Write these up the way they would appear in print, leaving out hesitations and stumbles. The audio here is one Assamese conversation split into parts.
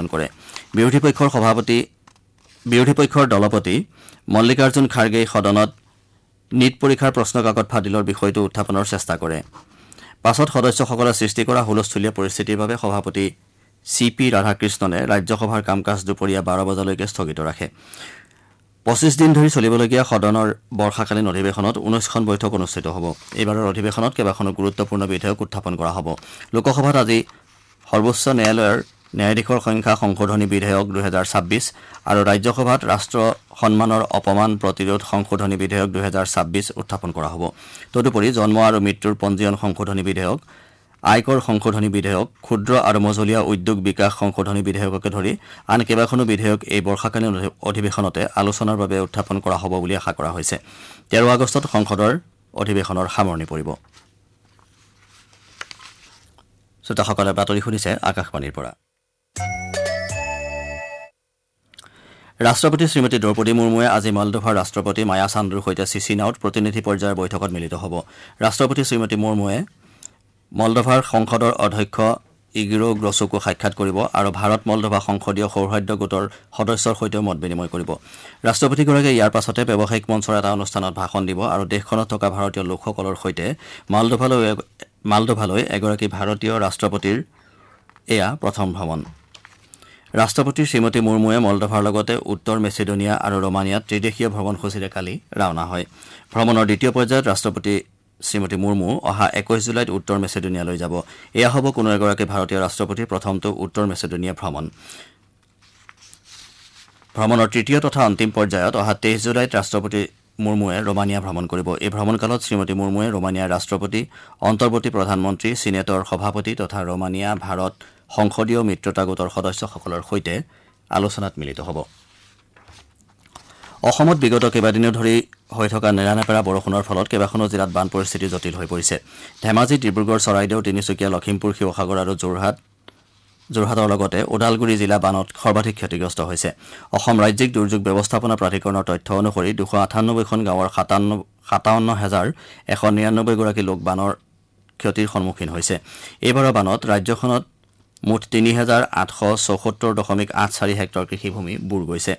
আবেদন কৰে বিৰোধী পক্ষৰ দলপতি মল্লিকাৰ্জুন খাৰ্গেই সদনত নীট পৰীক্ষাৰ প্ৰশ্নকাকত ফাদিলৰ বিষয়টো উত্থাপনৰ চেষ্টা কৰে পাছত সদস্যসকলে সৃষ্টি কৰা হুলস্থুলীয়া পৰিস্থিতিৰ বাবে সভাপতি চি পি ৰাধাকৃষ্ণনে ৰাজ্যসভাৰ কাম কাজ দুপৰীয়া 12 বজালৈকে স্থগিত ৰাখে 25 দিন ধৰি চলিবলগীয়া সদনৰ বৰ্ষাকালীন অধিৱেশনত 19খন বৈঠক অনুষ্ঠিত হ'ব এইবাৰৰ অধিৱেশনত কেইবাখনো গুৰুত্বপূৰ্ণ বিধেয়ক উত্থাপন কৰা হ'ব লোকসভাত আজি সৰ্বোচ্চ ন্যায়ালয়ৰ ন্যায়াধীশৰ সংখ্যা সংশোধনী বিধেয়ক 2026 আৰু ৰাজ্যসভাত ৰাষ্ট্ৰ সন্মানৰ অপমান প্ৰতিৰোধ সংশোধনী বিধেয়ক 2026 উত্থাপন কৰা হ'ব তদুপৰি জন্ম আৰু মৃত্যুৰ পঞ্জীয়ন সংশোধনী বিধেয়ক আয়কৰ সংশোধনী বিধেয়ক ক্ষুদ্ৰ আৰু মজলীয়া উদ্যোগ বিকাশ সংশোধনী বিধেয়ককে ধৰি আন কেইবাখনো বিধেয়ক এই বৰ্ষাকালীন অধিৱেশনতে আলোচনাৰ বাবে উত্থাপন কৰা হ'ব বুলি আশা কৰা হৈছে 13 আগষ্টত সংসদৰ অধিৱেশনৰ সামৰণি পৰিব শ্ৰোতাসকলে বাতৰি শুনিছে আকাশবাণীৰ পৰা ৰাষ্ট্ৰপতি শ্ৰীমতী দ্ৰৌপদী মুৰ্মুৱে আজি মলডোভাৰ ৰাষ্ট্ৰপতি মায়া চান্দুৰ সৈতে চিচিনাউত প্ৰতিনিধি পৰ্যায়ৰ বৈঠকত মিলিত হ'ব ৰাষ্ট্ৰপতি শ্ৰীমতী মুৰ্মুৱে মলডোভাৰ সংসদৰ অধ্যক্ষ ইগিৰো গ্ৰছুকো সাক্ষাৎ কৰিব আৰু ভাৰত মলডোভা সংসদীয় সৌহাৰ্দ্য গোটৰ সদস্যৰ সৈতেও মত বিনিময় কৰিব ৰাষ্ট্ৰপতিগৰাকীয়ে ইয়াৰ পাছতে ব্যৱসায়িক মঞ্চৰ এটা অনুষ্ঠানত ভাষণ দিব আৰু দেশখনত থকা ভাৰতীয় লোকসকলৰ সৈতে মলডোভালৈ এগৰাকী ভাৰতীয় ৰাষ্ট্ৰপতিৰ এয়া প্ৰথম ভ্ৰমণ ৰাষ্ট্ৰপতি শ্ৰীমতী মুৰ্মুৱে মলডোভাৰ লগতে উত্তৰ মেচিডোনিয়া আৰু ৰোমানিয়াত ত্ৰিদেশীয় ভ্ৰমণসূচীৰে কালি ৰাওনা হয় ভ্ৰমণৰ দ্বিতীয় পৰ্যায়ত ৰাষ্ট্ৰপতি শ্ৰীমতী মুৰ্মু অহা 21 জুলাইত উত্তৰ মেচিডোনিয়ালৈ যাব এয়া হ'ব কোনো এগৰাকী ভাৰতীয় ৰাষ্ট্ৰপতিৰ প্ৰথমটো উত্তৰ মেচিডোনিয়া ভ্ৰমণৰ তৃতীয় তথা অন্তিম পৰ্যায়ত অহা 23 জুলাইত ৰাষ্ট্ৰপতি মুৰ্মুৱে ৰোমানিয়া ভ্ৰমণ কৰিব এই ভ্ৰমণকালত শ্ৰীমতী মুৰ্মুৱে ৰোমানিয়াৰ ৰাষ্ট্ৰপতি অন্তৰ্বৰ্তী প্ৰধানমন্ত্ৰী সিনেটৰ সভাপতি তথা ৰোমানিয়া ভাৰত সংসদীয় মিত্ৰতা গোটৰ সদস্যসকলৰ সৈতে আলোচনাত মিলিত হ'ব অসমত বিগত কেইবাদিনো ধৰি হৈ থকা নেৰানেপেৰা বৰষুণৰ ফলত কেইবাখনো জিলাত বান পৰিস্থিতি জটিল হৈ পৰিছে ধেমাজি ডিব্ৰুগড় চৰাইদেউ তিনিচুকীয়া লখিমপুৰ শিৱসাগৰ আৰু যোৰহাটৰ লগতে ওদালগুৰি জিলা বানত সৰ্বাধিক ক্ষতিগ্ৰস্ত হৈছে অসম ৰাজ্যিক দুৰ্যোগ ব্যৱস্থাপনা প্ৰাধিকৰণৰ তথ্য অনুসৰি 298খন গাঁৱৰ 57,199 গৰাকী লোক বানৰ ক্ষতিৰ সন্মুখীন হৈছে এইবাৰৰ বানত ৰাজ্যখনত মুঠ 3,874.84 হেক্টৰ কৃষিভূমি বুৰ গৈছে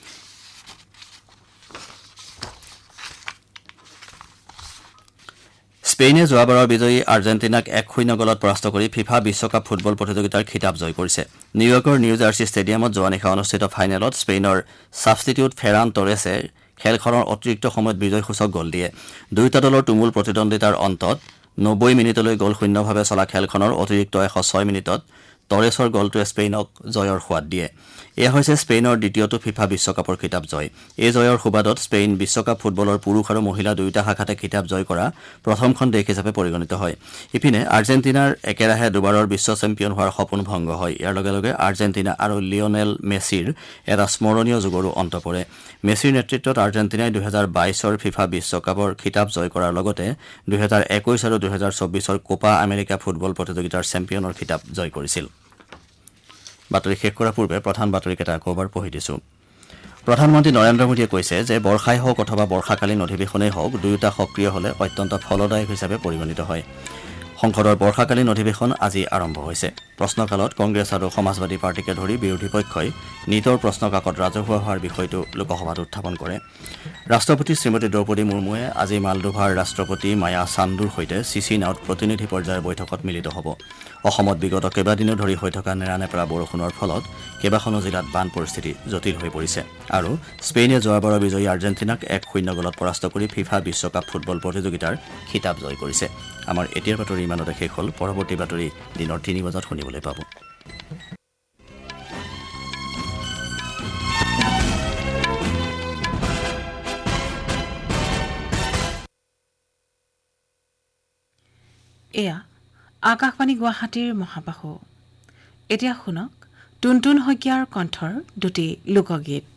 স্পেইনে যোৱাবাৰৰ বিজয়ী আৰ্জেণ্টিনাক 1-0 গলত পৰাস্ত কৰি ফিফা বিশ্বকাপ ফুটবল প্ৰতিযোগিতাৰ খিতাপ জয় কৰিছে নিউয়ৰ্কৰ নিউ জাৰ্চি ষ্টেডিয়ামত যোৱা নিশা অনুষ্ঠিত ফাইনেলত স্পেইনৰ ছাবষ্টিটিউট ফেৰান টৰেছে খেলখনৰ অতিৰিক্ত সময়ত বিজয়সূচক গ'ল দিয়ে দুয়োটা দলৰ তুমুল প্ৰতিদ্বন্দ্বিতাৰ অন্তত 90 মিনিটলৈ গ'ল শূন্যভাৱে চলা খেলখনৰ অতিৰিক্ত 106 মিনিটত টৰেছৰ গ'লটোৱে স্পেইনক জয়ৰ সোৱাদ দিয়ে এয়া হৈছে স্পেইনৰ দ্বিতীয়টো ফিফা বিশ্বকাপৰ খিতাপ জয় এই জয়ৰ সুবাদত স্পেইন বিশ্বকাপ ফুটবলৰ পুৰুষ আৰু মহিলা দুয়োটা শাখাতে খিতাপ জয় কৰা প্ৰথমখন দেশ হিচাপে পৰিগণিত হয় ইপিনে আৰ্জেণ্টিনাৰ একেৰাহে দুবাৰৰ বিশ্ব চেম্পিয়ন হোৱাৰ সপোন ভংগ হয় ইয়াৰ লগে লগে আৰ্জেণ্টিনা আৰু লিঅনেল মেছিৰ এটা স্মৰণীয় যুগৰো অন্ত পৰে মেছিৰ নেতৃত্বত আৰ্জেণ্টিনাই 2022ৰ ফিফা বিশ্বকাপৰ খিতাপ জয় কৰাৰ লগতে 2021 আৰু 2024ৰ কোপা আমেৰিকা ফুটবল প্ৰতিযোগিতাৰ চেম্পিয়নৰ খিতাপ জয় কৰিছিল বাতৰি শেষ কৰাৰ পূৰ্বে প্ৰধান বাতৰিকেইটা আকৌবাৰ পঢ়ি দিছোঁ প্ৰধানমন্ত্ৰী নৰেন্দ্ৰ মোদীয়ে কৈছে যে বৰ্ষাই হওক অথবা বৰ্ষাকালীন অধিৱেশনেই হওক দুয়োটা সক্ৰিয় হ'লে অত্যন্ত ফলদায়ক হিচাপে পৰিগণিত হয় সংসদৰ বৰ্ষাকালীন অধিৱেশন আজি আৰম্ভ হৈছে প্ৰশ্নকালত কংগ্ৰেছ আৰু সমাজবাদী পাৰ্টিকে ধৰি বিৰোধী পক্ষই নীটৰ প্ৰশ্নকাকত ৰাজহুৱা হোৱাৰ বিষয়টো লোকসভাত উত্থাপন কৰে ৰাষ্ট্ৰপতি শ্ৰীমতী দ্ৰৌপদী মুৰ্মুৱে আজি মালডোভাৰ ৰাষ্ট্ৰপতি মায়া চান্দুৰ সৈতে চিচিনাউত প্ৰতিনিধি পৰ্যায়ৰ বৈঠকত মিলিত হ'ব অসমত বিগত কেইবাদিনো ধৰি হৈ থকা নেৰানেপেৰা বৰষুণৰ ফলত কেইবাখনো জিলাত বান পৰিস্থিতি জটিল হৈ পৰিছে আৰু স্পেইনে যোৱাবাৰৰ বিজয়ী আৰ্জেণ্টিনাক 1-0 গলত পৰাস্ত কৰি ফিফা বিশ্বকাপ ফুটবল প্ৰতিযোগিতাৰ খিতাপ জয় কৰিছে আমাৰ এতিয়াৰ বাতৰি ইমানতে শেষ হ'ল পৰৱৰ্তী বাতৰি দিনৰ 3 বজাত শুনিবলৈ পাব এয়া আকাশবাণী গুৱাহাটীৰ মহাবাহু এতিয়া শুনক টুনটুন শইকীয়াৰ কণ্ঠৰ দুটি লোকগীত